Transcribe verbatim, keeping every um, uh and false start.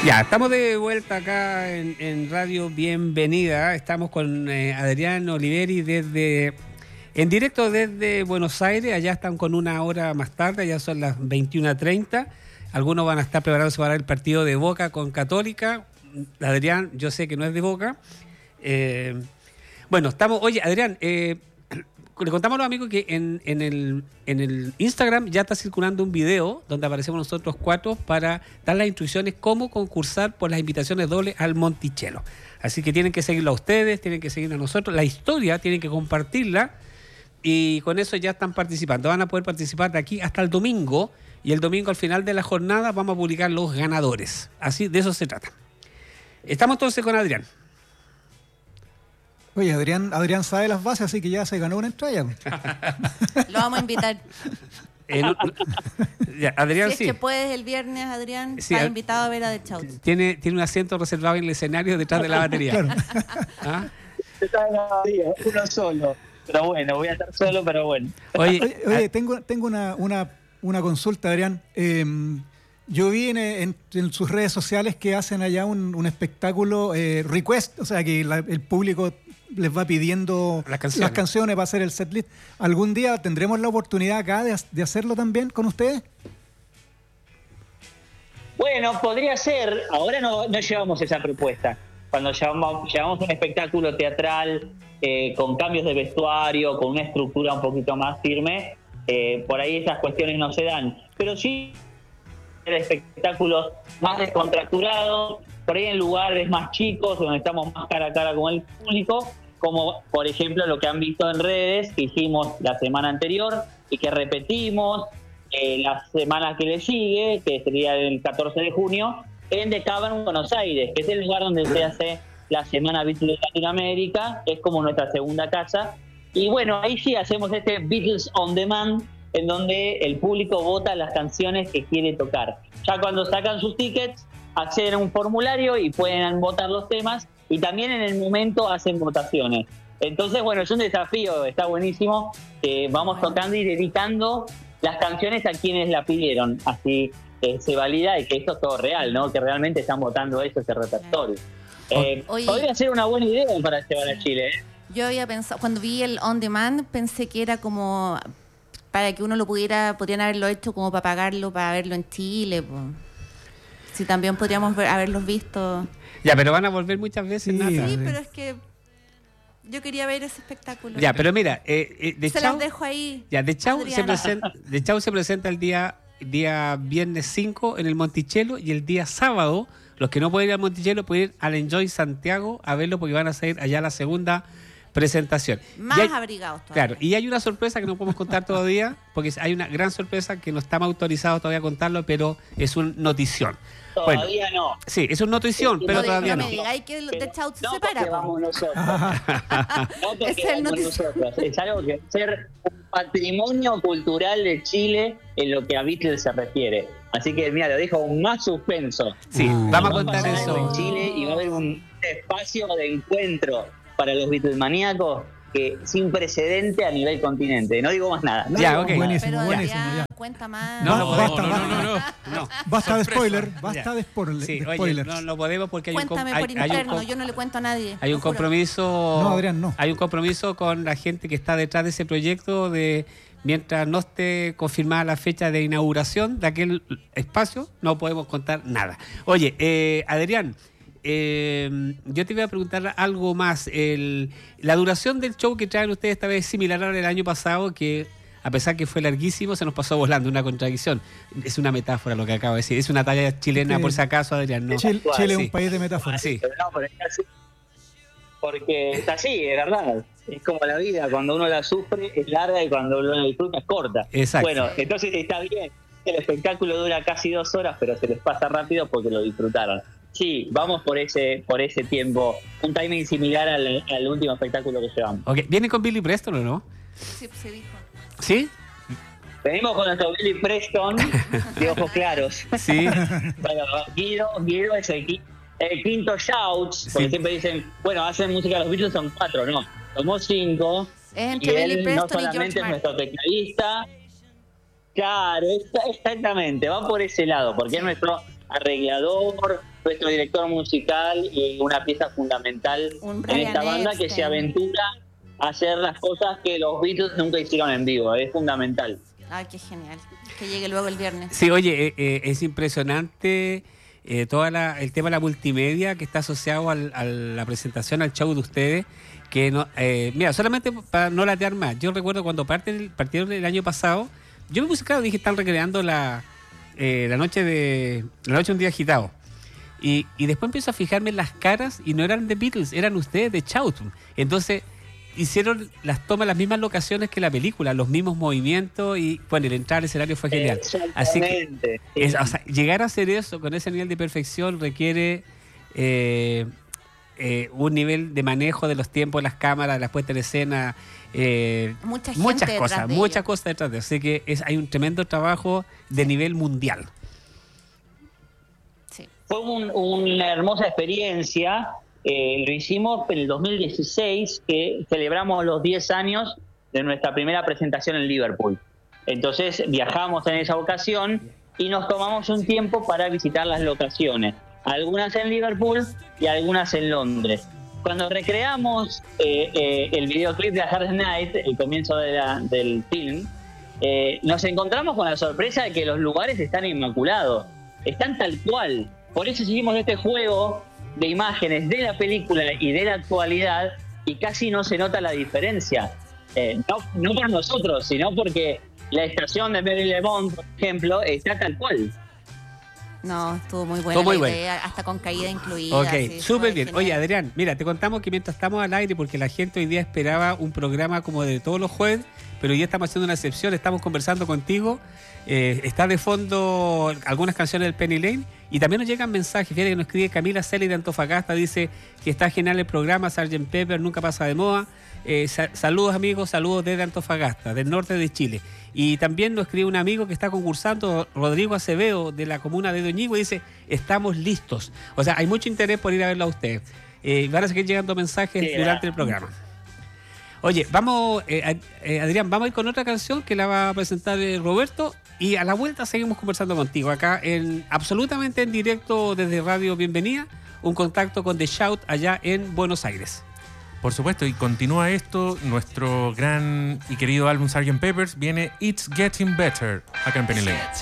Ya, estamos de vuelta acá en, en Radio Bienvenida. Estamos con eh, Adrián Oliveri desde en directo desde Buenos Aires. Allá están con una hora más tarde, ya son las veintiuna treinta. Algunos van a estar preparándose para el partido de Boca con Católica. Adrián, yo sé que no es de Boca. Eh, bueno, estamos... Oye, Adrián, eh, le contamos a los amigos que en, en, el, en el Instagram ya está circulando un video donde aparecemos nosotros cuatro para dar las instrucciones cómo concursar por las invitaciones dobles al Monticello. Así que tienen que seguirlo a ustedes, tienen que seguirnos a nosotros. La historia tienen que compartirla y con eso ya están participando. Van a poder participar de aquí hasta el domingo y el domingo al final de la jornada vamos a publicar los ganadores. Así, de eso se trata. Estamos entonces con Adrián. Oye, Adrián, Adrián sabe las bases, así que ya se ganó una entrada. Lo vamos a invitar. Eh, no, no, ya, Adrián, si es sí. que puedes el viernes, Adrián, Sí, está a- invitado a ver a The Chaut. Tiene, tiene un asiento reservado en el escenario detrás de la batería. Claro. ¿Ah? Está en la batería, uno solo. Pero bueno, voy a estar solo, pero bueno. Oye, Oye, oye, tengo, tengo una, una, una consulta, Adrián. Eh, yo vi en, en, en sus redes sociales que hacen allá un, un espectáculo eh, request, o sea que la- el público les va pidiendo Las canciones. canciones para hacer el setlist. ¿Algún día tendremos la oportunidad acá de, de hacerlo también con ustedes? Bueno, podría ser. Ahora no, no llevamos esa propuesta. Cuando llevamos, llevamos un espectáculo teatral eh, con cambios de vestuario, con una estructura un poquito más firme, eh, por ahí esas cuestiones no se dan. Pero sí, espectáculos más descontracturados, por ahí en lugares más chicos, donde estamos más cara a cara con el público, como por ejemplo lo que han visto en redes, que hicimos la semana anterior y que repetimos eh, la semana que le sigue, que sería el catorce de junio, en The Cavern, Buenos Aires, que es el lugar donde se hace la Semana Beatles de Latinoamérica, es como nuestra segunda casa. Y bueno, ahí sí hacemos este Beatles on Demand, en donde el público vota las canciones que quiere tocar. Ya cuando sacan sus tickets, acceden a un formulario y pueden votar los temas, y también en el momento hacen votaciones. Entonces, bueno, es un desafío, está buenísimo. Eh, vamos tocando y dedicando las canciones a quienes la pidieron. Así eh, se valida de que esto es todo real, ¿no? Que realmente están votando eso, ese repertorio. Eh, Oye. podría ser una buena idea para llevar a Chile, ¿eh? Yo había pensado, cuando vi el On Demand, pensé que era como para que uno lo pudiera, podrían haberlo hecho como para pagarlo, para verlo en Chile. Po. Si también podríamos ver, haberlos visto. ya, pero van a volver muchas veces, Sí. Nata. Sí, pero es que yo quería ver ese espectáculo. Ya, pero mira, eh, eh, de Se Chau, las dejo ahí. ya, de Chau se Adriana. presenta, de Chau se presenta el día, día viernes cinco en el Monticello y el día sábado, los que no pueden ir al Monticello pueden ir al Enjoy Santiago a verlo porque van a salir allá la segunda presentación. Más Y hay- abrigados todavía. Claro, y hay una sorpresa que no podemos contar todavía, porque hay una gran sorpresa que no estamos autorizados todavía a contarlo, pero es una notición. Bueno, Todavía no. sí, es una notición, No pero no, todavía no no. me digáis que el The Chaut se No separa. porque po. vamos nosotros. No porque Es el vamos notici- nosotros. Es algo que va a ser un patrimonio cultural de Chile en lo que a Beatles se refiere. Así que, mira, lo dejo más suspenso. Sí, Uh. vamos a Va a contar pasar algo en eso. Chile y va a haber un espacio de encuentro para los Beatlesmaníacos que sin precedente a nivel continente. No digo más nada. No Ya, digo ok. más Buenísimo, Pero buenísimo, Adrián, ya. cuenta más. No, no Basta, podemos, basta, no, no, basta. no, no. Basta de Sorpresa. spoiler, basta Ya. de, spoiler- Sí, de oye, spoilers. no, no podemos porque hay un, com- Cuéntame hay, por hay un interno, com- yo no le cuento a nadie. hay un lo juro. compromiso. No, Adrián, no. Hay un compromiso con la gente que está detrás de ese proyecto de mientras no esté confirmada la fecha de inauguración de aquel espacio, no podemos contar nada. Oye, eh, Adrián, eh, yo te voy a preguntar algo más. El, la duración del show que traen ustedes esta vez es similar al del año pasado, que a pesar que fue larguísimo, se nos pasó volando, una contradicción. Es una metáfora lo que acabo de decir, es una talla chilena Sí. por si acaso, Adrián. No. Chile, Chile es Sí. un país de metáforas. Sí. Pero no, pero es así. Porque es así, es verdad. Es como la vida, cuando uno la sufre es larga y cuando uno la disfruta es corta. Exacto. Bueno, entonces está bien. El espectáculo dura casi dos horas, pero se les pasa rápido porque lo disfrutaron. Sí, vamos por ese por ese tiempo. Un timing similar al, al último espectáculo que llevamos. Ok, ¿viene con Billy Preston o no? Sí, se dijo. ¿Sí? Venimos con nuestro Billy Preston de ojos claros. Sí. Bueno, Guido, Guido es el, qui- el quinto Shouts, porque Sí. siempre dicen, bueno, hacen música los Beatles, son cuatro, no, somos cinco. Es Y entre Billy él no Preston y solamente George es nuestro Martin. tecladista, claro, está- exactamente, va por ese lado, porque es nuestro arreglador, nuestro director musical y una pieza fundamental Un en Brian esta banda que Epstein. se aventura a hacer las cosas que los Beatles nunca hicieron en vivo. Es fundamental. Ay, qué genial. Que llegue luego el viernes. Sí, oye, eh, eh, es impresionante eh, todo el tema de la multimedia que está asociado al, a la presentación, al show de ustedes. Que no, eh, mira, solamente para no latear más, yo recuerdo cuando parte, partieron el año pasado, yo me puse claro, dije, están recreando la, eh, la noche de la noche de un día agitado. Y, y después empiezo a fijarme en las caras y no eran de Beatles, eran ustedes de Shout. Entonces hicieron las tomas, las mismas locaciones que la película, los mismos movimientos y bueno, el entrar al escenario fue genial. Así que es, o sea, llegar a hacer eso con ese nivel de perfección requiere eh, eh, un nivel de manejo de los tiempos, las cámaras, las puestas en escena, eh, Mucha gente muchas detrás cosas, de muchas ello. cosas detrás de eso. Así que es, hay un tremendo trabajo de nivel mundial. Sí. Fue un- una hermosa experiencia. Eh, lo hicimos en el dos mil dieciséis, que celebramos los diez años de nuestra primera presentación en Liverpool. Entonces viajamos en esa ocasión y nos tomamos un tiempo para visitar las locaciones, algunas en Liverpool y algunas en Londres. Cuando recreamos eh, eh, el videoclip de A Hard Night, el comienzo de la- del film, eh, nos encontramos con la sorpresa de que los lugares están inmaculados, están tal cual. Por eso hicimos este juego de imágenes de la película y de la actualidad y casi no se nota la diferencia. Eh, no, no por nosotros, sino porque la estación de Mary Le Bon, por ejemplo, está tal cual. No, estuvo muy buena Estuvo muy la bueno. idea, hasta con caída incluida. Ok, sí, súper fue bien. genial. Oye, Adrián, mira, te contamos que mientras estamos al aire, porque la gente hoy día esperaba un programa como de todos los jueves, pero hoy día estamos haciendo una excepción, estamos conversando contigo, eh, está de fondo algunas canciones del Penny Lane, y también nos llegan mensajes. Fíjate que nos escribe Camila Celi de Antofagasta, dice que está genial el programa, sergeant Pepper nunca pasa de moda. Eh, sa- saludos amigos, saludos desde Antofagasta, del norte de Chile. Y también nos escribe un amigo que está concursando, Rodrigo Acevedo, de la comuna de Doñigo, y dice, estamos listos. O sea, hay mucho interés por ir a verlo a ustedes. Eh, van a seguir llegando mensajes Sí, durante gracias. el programa. Oye, vamos, eh, a- eh, Adrián, vamos a ir con otra canción que la va a presentar eh, Roberto, y a la vuelta seguimos conversando contigo acá en absolutamente en directo desde Radio Bienvenida, un contacto con The Shout allá en Buenos Aires. Por supuesto, y continúa esto, nuestro gran y querido álbum sergeant Pepper's viene It's Getting Better, acá en Penny Lane.